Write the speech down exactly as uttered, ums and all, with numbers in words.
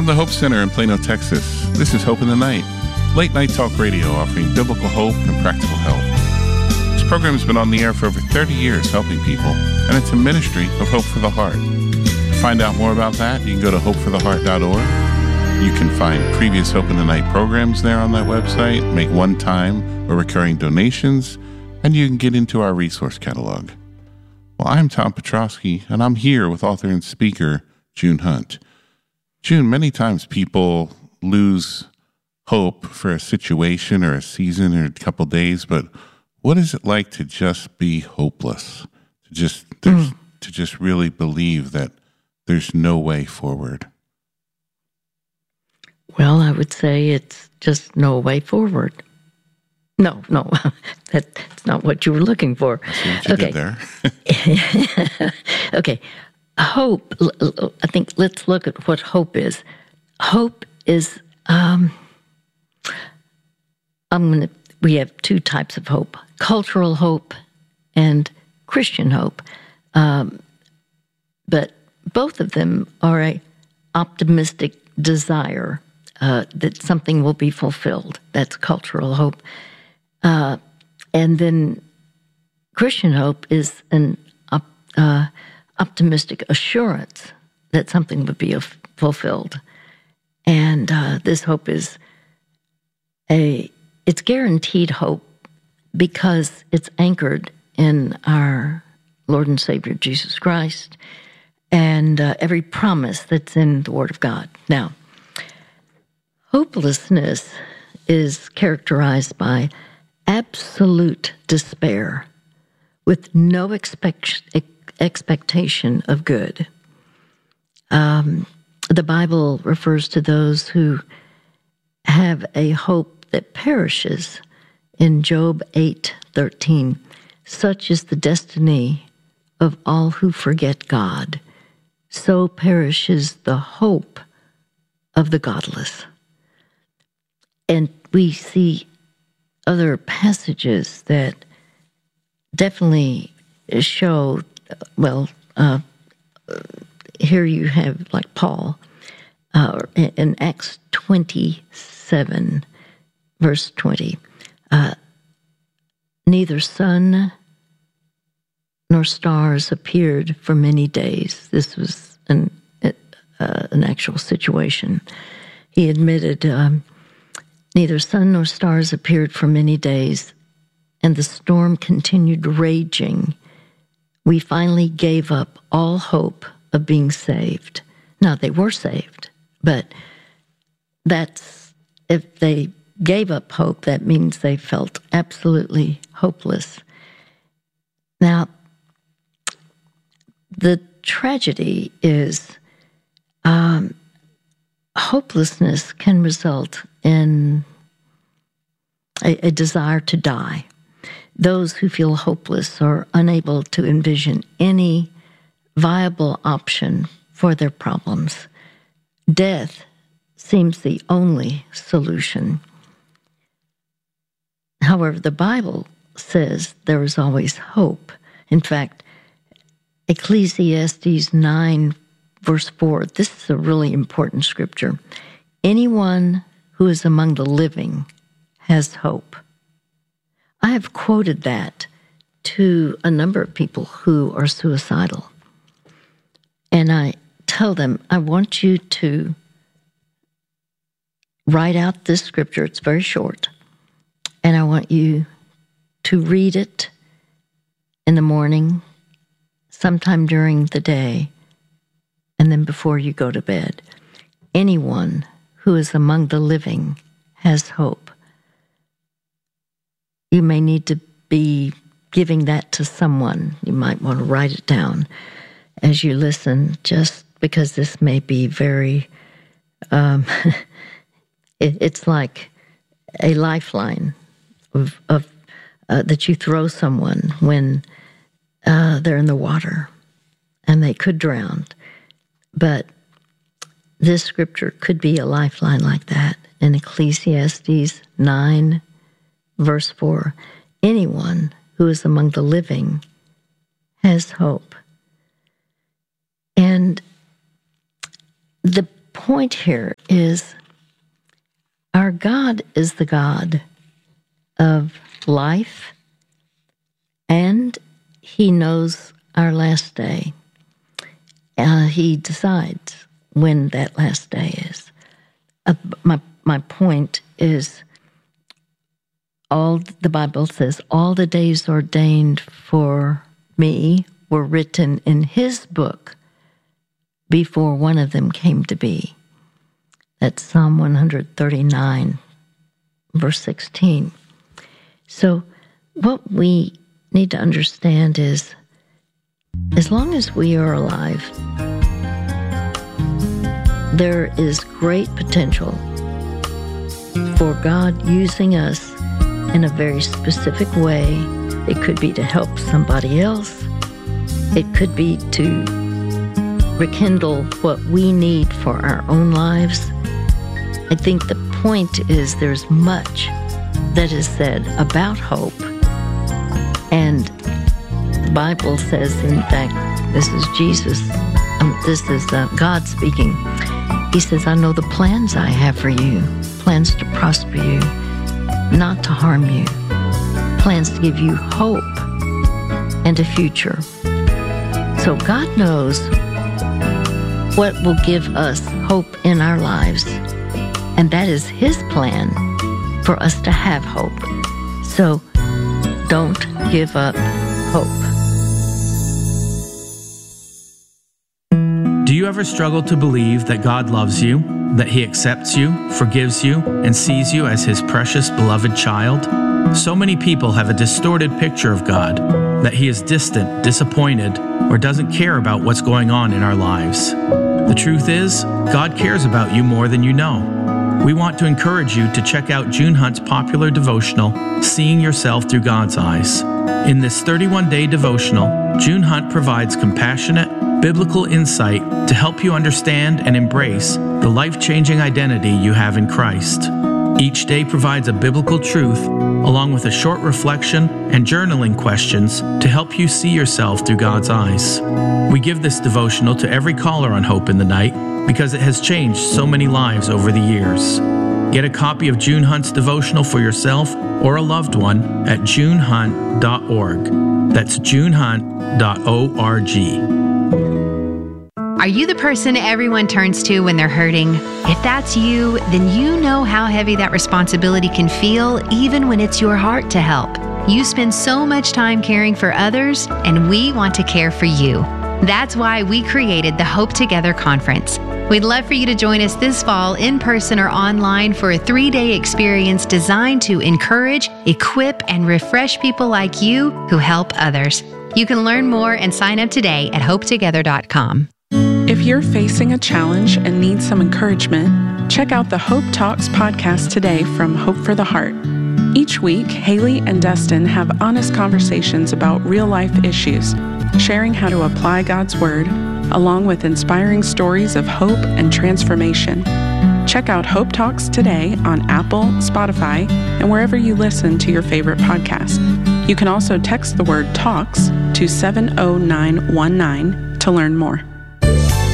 From the Hope Center in Plano, Texas, this is Hope in the Night, late night talk radio offering biblical hope and practical help. This program has been on the air for over thirty years helping people, and it's a ministry of Hope for the Heart. To find out more about that, you can go to hope for the heart dot org. You can find previous Hope in the Night programs there on that website, make one-time or recurring donations, and you can get into our resource catalog. Well, I'm Tom Petrosky, and I'm here with author and speaker June Hunt. June, many times people lose hope for a situation or a season or a couple days, but what is it like to just be hopeless? To just mm. to just really believe that there's no way forward? Well, I would say it's just no way forward. No, no, that, that's not what you were looking for. I see what you okay. did there. Okay. Hope, I think let's look at what hope is. Hope is, um, I'm gonna, we have two types of hope, cultural hope and Christian hope. Um, but both of them are a optimistic desire uh, that something will be fulfilled. That's cultural hope. Uh, and then Christian hope is an uh, optimistic assurance that something would be fulfilled. And uh, this hope is a, it's guaranteed hope because it's anchored in our Lord and Savior, Jesus Christ, and uh, every promise that's in the Word of God. Now, hopelessness is characterized by absolute despair with no expect, expectation of good. Um, the Bible refers to those who have a hope that perishes in Job eight thirteen. Such is the destiny of all who forget God. So perishes the hope of the godless. And we see other passages that definitely show, well, uh, here you have like Paul uh, in Acts twenty-seven, verse twenty. Uh, Neither sun nor stars appeared for many days. This was an uh, an actual situation. He admitted, um, neither sun nor stars appeared for many days, and the storm continued raging. We finally gave up all hope of being saved. Now, they were saved, but that's, if they gave up hope, that means they felt absolutely hopeless. Now, the tragedy is um, hopelessness can result in a, a desire to die. Those who feel hopeless are unable to envision any viable option for their problems. Death seems the only solution. However, the Bible says there is always hope. In fact, Ecclesiastes nine, verse four, this is a really important scripture. Anyone who is among the living has hope. I have quoted that to a number of people who are suicidal. And I tell them, I want you to write out this scripture. It's very short. And I want you to read it in the morning, sometime during the day, and then before you go to bed. Anyone who is among the living has hope. You may need to be giving that to someone. You might want to write it down as you listen, just because this may be very, um, it, it's like a lifeline of, of uh, that you throw someone when uh, they're in the water and they could drown. But this scripture could be a lifeline like that. In Ecclesiastes nine, verse four, anyone who is among the living has hope. And the point here is our God is the God of life, and He knows our last day. Uh, he decides when that last day is. Uh, my my point is, all the Bible says, all the days ordained for me were written in His book before one of them came to be. That's Psalm one thirty-nine, verse sixteen. So what we need to understand is, as long as we are alive, there is great potential for God using us in a very specific way. It could be to help somebody else. It could be to rekindle what we need for our own lives. I think the point is there's much that is said about hope. And the Bible says, in fact, this is Jesus, um, this is uh, God speaking. He says, I know the plans I have for you, plans to prosper you, not to harm you, plans to give you hope and a future. So God knows what will give us hope in our lives, and that is His plan for us to have hope. So don't give up hope. Do you ever struggle to believe that God loves you, that He accepts you, forgives you, and sees you as His precious, beloved child? So many people have a distorted picture of God, that He is distant, disappointed, or doesn't care about what's going on in our lives. The truth is, God cares about you more than you know. We want to encourage you to check out June Hunt's popular devotional, Seeing Yourself Through God's Eyes. In this thirty-one day devotional, June Hunt provides compassionate, biblical insight to help you understand and embrace the life-changing identity you have in Christ. Each day provides a biblical truth, along with a short reflection and journaling questions to help you see yourself through God's eyes. We give this devotional to every caller on Hope in the Night because it has changed so many lives over the years. Get a copy of June Hunt's devotional for yourself or a loved one at june hunt dot org. That's june hunt dot org. Are you the person everyone turns to when they're hurting? If that's you, then you know how heavy that responsibility can feel, even when it's your heart to help. You spend so much time caring for others, and we want to care for you. That's why we created the Hope Together Conference. We'd love for you to join us this fall in person or online for a three-day experience designed to encourage, equip, and refresh people like you who help others. You can learn more and sign up today at hope together dot com. If you're facing a challenge and need some encouragement, check out the Hope Talks podcast today from Hope for the Heart. Each week, Haley and Dustin have honest conversations about real-life issues, sharing how to apply God's Word, along with inspiring stories of hope and transformation. Check out Hope Talks today on Apple, Spotify, and wherever you listen to your favorite podcast. You can also text the word TALKS to seven oh nine one nine to learn more.